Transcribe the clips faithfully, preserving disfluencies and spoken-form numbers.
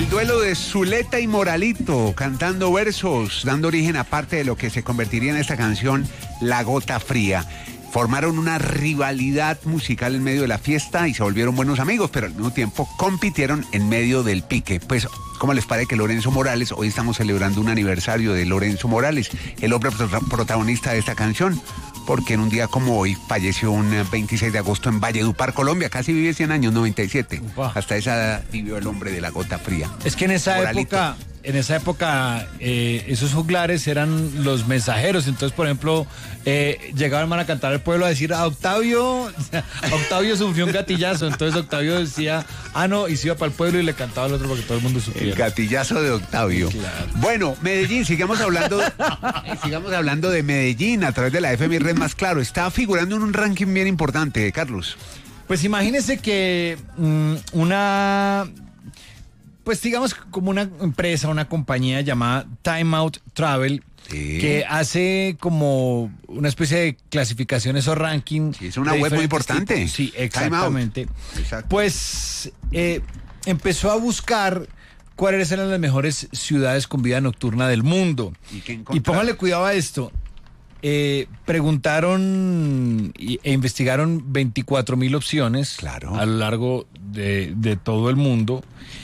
duelo de Zuleta y Moralito, cantando versos, dando origen a parte de lo que se convertiría en esta canción, La Gota Fría. Formaron una rivalidad musical en medio de la fiesta y se volvieron buenos amigos, pero al mismo tiempo compitieron en medio del pique. Pues, ¿cómo les parece que Lorenzo Morales? Hoy estamos celebrando un aniversario de Lorenzo Morales, el hombre protagonista de esta canción, porque en un día como hoy falleció un veintiséis de agosto en Valledupar, Colombia. Casi vive cien años, noventa y siete. Upa. Hasta esa edad vivió el hombre de La Gota Fría. Es que en esa Moralito. época... En esa época, eh, esos juglares eran los mensajeros. Entonces, por ejemplo, eh, llegaban a cantar al pueblo a decir a Octavio, Octavio sufrió un gatillazo. Entonces Octavio decía, ah, no, y se iba para el pueblo y le cantaba al otro para que todo el mundo supiera. El gatillazo de Octavio. Claro. Bueno, Medellín, sigamos hablando, sigamos hablando de Medellín a través de la F M Red Más Claro. Está figurando en un ranking bien importante, Carlos. Pues imagínese que mmm, una... Pues digamos como una empresa, una compañía llamada Time Out Travel, sí, que hace como una especie de clasificaciones o ranking. Sí, es una web muy importante. Tipos. Sí, exactamente. Pues eh, empezó a buscar cuáles eran las mejores ciudades con vida nocturna del mundo. Y, y póngale cuidado a esto. Eh, preguntaron y, e investigaron veinticuatro mil opciones, claro, a lo largo de, de todo el mundo.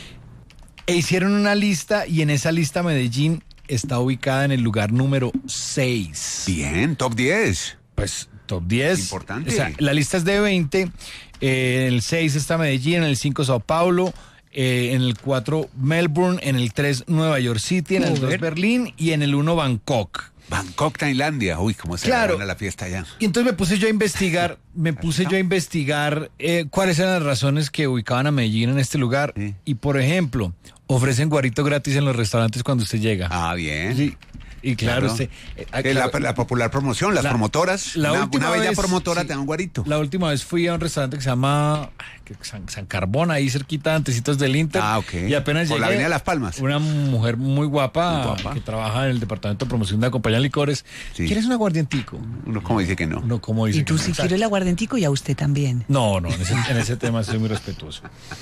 E hicieron una lista y en esa lista Medellín está ubicada en el lugar número seis. Bien, top diez. Pues top diez. Importante. O sea, la lista es de veinte. Eh, en el seis está Medellín, en el cinco Sao Paulo, eh, en el cuatro Melbourne, en el tres Nueva York City, en el dos Berlín y en el uno Bangkok. Bangkok, Tailandia. Uy, cómo se claro. gana la fiesta allá. Y entonces me puse yo a investigar, me puse yo a investigar eh, cuáles eran las razones que ubicaban a Medellín en este lugar. Sí. Y por ejemplo, ofrecen guarito gratis en los restaurantes cuando usted llega. Ah, bien. Sí. Y claro, claro. usted... Eh, eh, la, la popular promoción, las la, promotoras. La una, última una bella vez, promotora sí, te da un guarito. La última vez fui a un restaurante que se llama San, San Carbón, ahí cerquita, antecitos del Inter. Ah, ok. Y apenas Por llegué... la Avenida Las Palmas. Una mujer muy guapa, muy guapa, que trabaja en el departamento de promoción de la compañía de licores. Sí. ¿Quieres un aguardientico? Uno como dice que no. Uno como dice y tú que si no. quieres el aguardientico y a usted también. No, no, en ese, en ese tema soy muy respetuoso.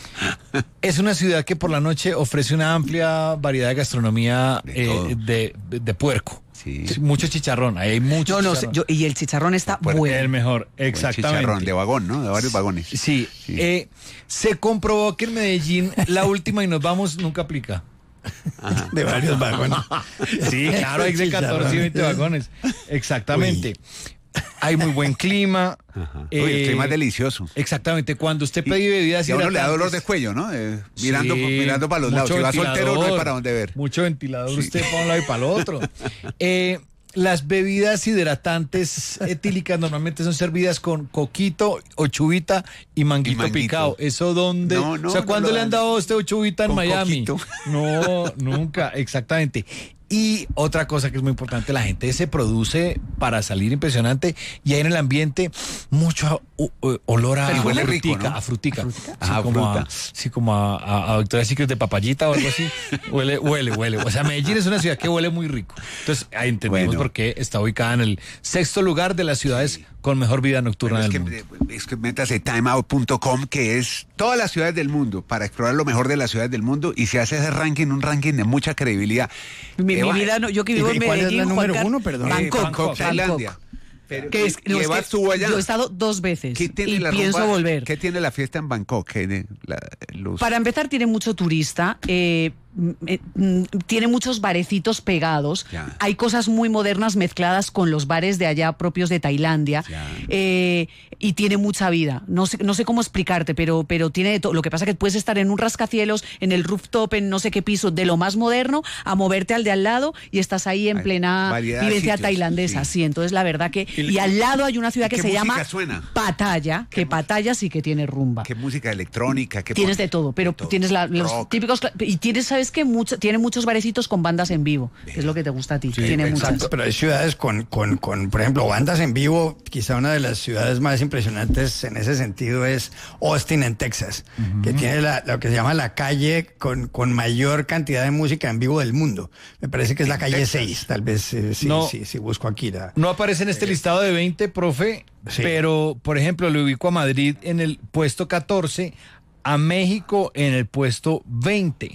Es una ciudad que por la noche ofrece una amplia variedad de gastronomía de, eh, de, de, de puerco. Sí. Mucho chicharrón, ahí hay mucho no, chicharrón. No, yo, y el chicharrón está bueno. bueno. El mejor, exactamente. Buen chicharrón de vagón, ¿no? De varios vagones. Sí, sí. Eh, se comprobó que en Medellín la última y nos vamos nunca aplica. Ajá. De varios vagones. Sí, claro, hay de catorce y veinte vagones. Exactamente. Uy. Hay muy buen clima. Eh, Uy, el clima es delicioso. Exactamente. Cuando usted pide bebidas y a uno le da dolor de cuello, ¿no? Eh, mirando, sí, mirando para los lados. Si va soltero, no hay para dónde ver. Mucho ventilador, sí. Usted para un lado y para el otro. eh, las bebidas hidratantes etílicas normalmente son servidas con coquito o chubita y manguito, y manguito. picado. ¿Eso dónde? No, no, o sea, ¿cuándo no le han dado a usted chubita en con Miami? Coquito. No, nunca, exactamente. Y otra cosa que es muy importante, la gente se produce para salir impresionante y hay en el ambiente mucho uh, uh, olor a, huele a, rico, frutica, ¿no? a frutica, a frutica. Sí, Ah, como fruta. a, sí, como a, a, a Victoria's Secret de papayita o algo así. Huele, huele, huele. O sea, Medellín es una ciudad que huele muy rico. Entonces, ahí entendemos bueno. por qué está ubicada en el sexto lugar de las ciudades sí. con mejor vida nocturna bueno, del es mundo. Que, es que métase timeout punto com, que es todas las ciudades del mundo, para explorar lo mejor de las ciudades del mundo, y se hace ese ranking, un ranking de mucha credibilidad. Mi, mi vida, no, yo que vivo en Medellín, ¿cuál es la número Juan uno, perdón? Bangkok, eh, Bangkok, Tailandia. Pero, que es, no, es que estuvo allá. Yo he estado dos veces y la pienso rumba, volver. ¿Qué tiene la fiesta en Bangkok? La, los... Para empezar, tiene mucho turista. Eh, eh, tiene muchos barecitos pegados. Ya. Hay cosas muy modernas mezcladas con los bares de allá propios de Tailandia. Eh, y tiene mucha vida. No sé, no sé cómo explicarte, pero, pero tiene de todo. Lo que pasa es que puedes estar en un rascacielos, en el rooftop, en no sé qué piso, de lo más moderno, a moverte al de al lado y estás ahí en hay plena vivencia tailandesa. Sí. sí, entonces la verdad que... Y al lado hay una ciudad que se llama suena? Pattaya, que Pattaya sí que tiene rumba. ¿Qué música electrónica? ¿Qué tienes de todo, pero de todo. Tienes la, los Rock. típicos... Y tienes, ¿sabes qué? Mucho, tiene muchos barecitos con bandas en vivo, que es lo que te gusta a ti. Sí, tiene exacto, muchas. Pero hay ciudades con, con, con, por ejemplo, bandas en vivo. Quizá una de las ciudades más impresionantes en ese sentido es Austin, en Texas, uh-huh. que tiene la, lo que se llama la calle con, con mayor cantidad de música en vivo del mundo. Me parece que es la calle seis, tal vez, eh, si, no, si, si busco aquí. La, no aparece en este eh, listado de veinte, profe, sí. Pero, por ejemplo, le ubico a Madrid en el puesto catorce, a México en el puesto veinte.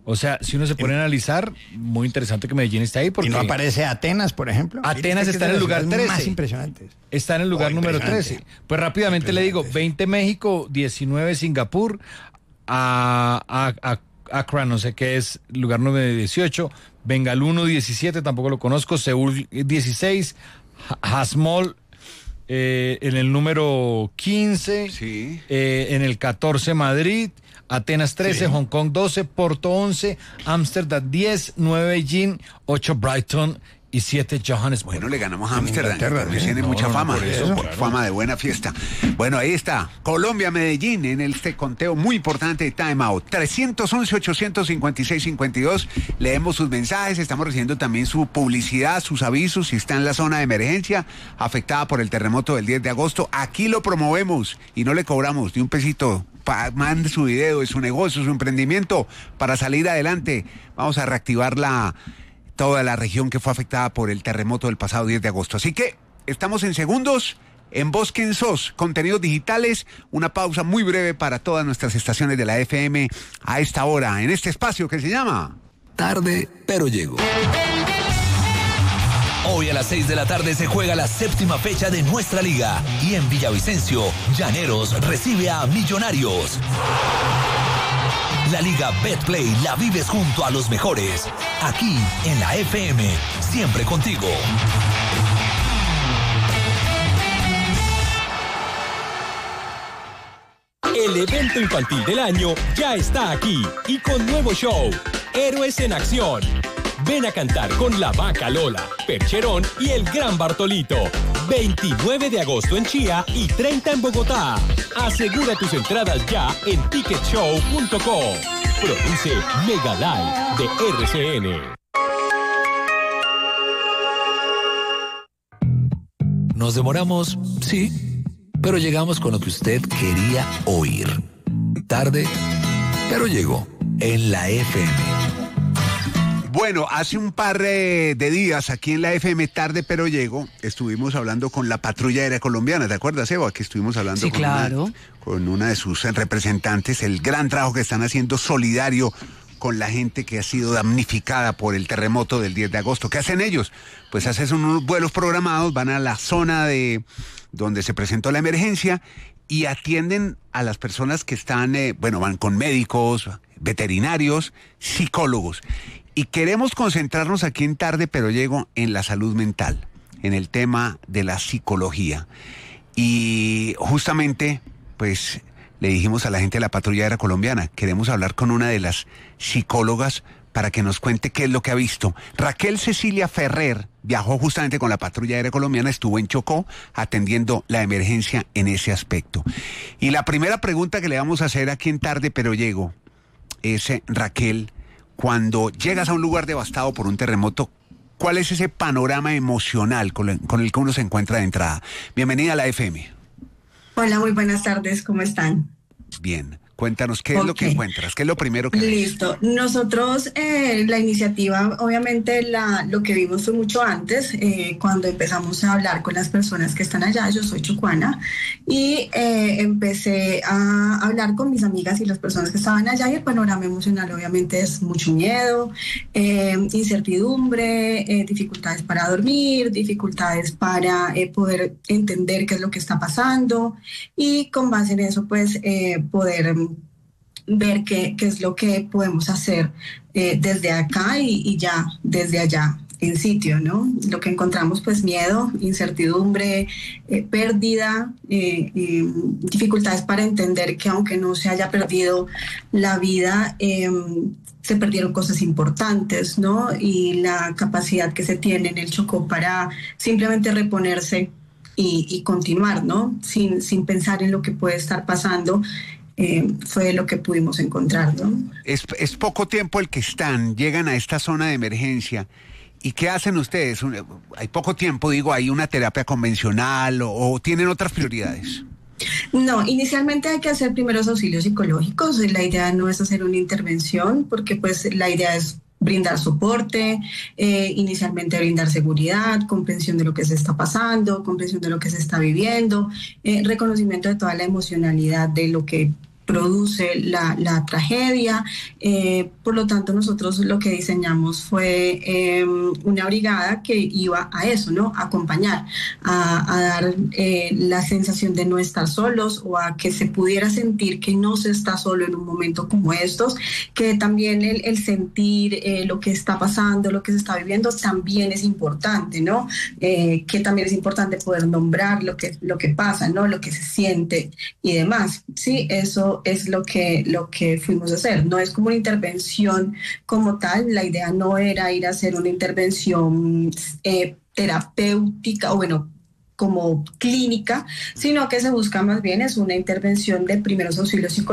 O sea, si uno se pone a analizar, muy interesante que Medellín esté ahí. Porque y no aparece Atenas, por ejemplo. Atenas está en el lugar trece. Más impresionantes. Está en el lugar oh, número trece. Pues rápidamente le digo, veinte México, diecinueve Singapur, a, a, a Accra, no sé qué es, lugar número dieciocho, Bengaluru diecisiete, tampoco lo conozco, Seúl dieciséis, Hasmol eh, en el número quince, sí. eh, en el catorce Madrid, Atenas trece, sí. Hong Kong doce, Porto once, Ámsterdam diez, nueve Beijing, ocho Brighton y siete Johannesburg. Bueno, le ganamos a Ámsterdam, que ¿sí? tiene no, mucha no, fama, por eso, por fama de buena fiesta. Bueno, ahí está, Colombia, Medellín, en este conteo muy importante de Time Out. tres once, ochocientos cincuenta y seis, cincuenta y dos, leemos sus mensajes, estamos recibiendo también su publicidad, sus avisos, si está en la zona de emergencia afectada por el terremoto del diez de agosto, aquí lo promovemos y no le cobramos ni un pesito. Pa, mande su video de su negocio, su emprendimiento para salir adelante. Vamos a reactivar la... toda la región que fue afectada por el terremoto del pasado diez de agosto. Así que estamos en segundos en Bosque en Sos, contenidos digitales, una pausa muy breve para todas nuestras estaciones de la F M a esta hora, en este espacio que se llama Tarde, pero llego. Hoy a las seis de la tarde se juega la séptima fecha de nuestra liga y en Villavicencio, Llaneros recibe a Millonarios. La Liga Betplay la vives junto a los mejores. Aquí en la F M, siempre contigo. El evento infantil del año ya está aquí y con nuevo show, Héroes en Acción. Ven a cantar con la Vaca Lola, Percherón y el Gran Bartolito. veintinueve de agosto en Chía y treinta en Bogotá. Asegura tus entradas ya en ticket show punto com. Produce Mega Live de R C N. Nos demoramos, sí, pero llegamos con lo que usted quería oír. Tarde, pero llegó en la F M. Bueno, hace un par de días aquí en la F M, tarde pero llego, estuvimos hablando con la Patrulla Aérea Colombiana, ¿te acuerdas, Eva? Que estuvimos hablando sí, con, claro. una, con una de sus representantes, el gran trabajo que están haciendo solidario con la gente que ha sido damnificada por el terremoto del diez de agosto. ¿Qué hacen ellos? Pues hacen unos vuelos programados, van a la zona de donde se presentó la emergencia y atienden a las personas que están, eh, bueno, van con médicos, veterinarios, psicólogos. Y queremos concentrarnos aquí en Tarde, pero llego en la salud mental, en el tema de la psicología. Y justamente, pues, le dijimos a la gente de la Patrulla Aérea Colombiana, queremos hablar con una de las psicólogas para que nos cuente qué es lo que ha visto. Raquel Cecilia Ferrer viajó justamente con la Patrulla Aérea Colombiana, estuvo en Chocó atendiendo la emergencia en ese aspecto. Y la primera pregunta que le vamos a hacer aquí en Tarde, pero llego, es, eh, Raquel, cuando llegas a un lugar devastado por un terremoto, ¿cuál es ese panorama emocional con el, con el que uno se encuentra de entrada? Bienvenida a la F M. Hola, muy buenas tardes, ¿cómo están? Bien, cuéntanos, ¿qué okay. es lo que encuentras? ¿Qué es lo primero que Listo, ves? Nosotros, eh, la iniciativa, obviamente la, lo que vimos fue mucho antes, eh, cuando empezamos a hablar con las personas que están allá. Yo soy chocuana y eh, empecé a hablar con mis amigas y las personas que estaban allá, y el panorama emocional obviamente es mucho miedo, eh, incertidumbre, eh, dificultades para dormir, dificultades para eh, poder entender qué es lo que está pasando, y con base en eso pues eh, poder ver qué, qué es lo que podemos hacer eh, desde acá y, y ya desde allá en sitio, ¿no? Lo que encontramos, pues, miedo, incertidumbre, eh, pérdida, eh, eh, dificultades para entender que aunque no se haya perdido la vida, eh, se perdieron cosas importantes, ¿no? Y la capacidad que se tiene en el Chocó para simplemente reponerse y, y continuar, ¿no? Sin, sin pensar en lo que puede estar pasando. Eh, fue lo que pudimos encontrar, ¿no? Es, es poco tiempo el que están, llegan a esta zona de emergencia. ¿Y qué hacen ustedes? Hay poco tiempo, digo, ¿hay una terapia convencional o, o tienen otras prioridades? No, inicialmente hay que hacer primeros auxilios psicológicos. La idea no es hacer una intervención, porque pues la idea es brindar soporte, eh, inicialmente brindar seguridad, comprensión de lo que se está pasando, comprensión de lo que se está viviendo, eh, reconocimiento de toda la emocionalidad de lo que produce la, la tragedia. Eh, por lo tanto, nosotros lo que diseñamos fue eh, una brigada que iba a eso, ¿no? A acompañar, a, a dar eh, la sensación de no estar solos, o a que se pudiera sentir que no se está solo en un momento como estos, que también el, el sentir eh, lo que está pasando, lo que se está viviendo, también es importante, ¿no? Eh, que también es importante poder nombrar lo que, lo que pasa, ¿no? Lo que se siente y demás. Sí, eso es lo que, lo que fuimos a hacer. No es como una intervención como tal. La idea no era ir a hacer una intervención eh, terapéutica, o bueno, como clínica, sino que se busca más bien es una intervención de primeros auxilios psicológicos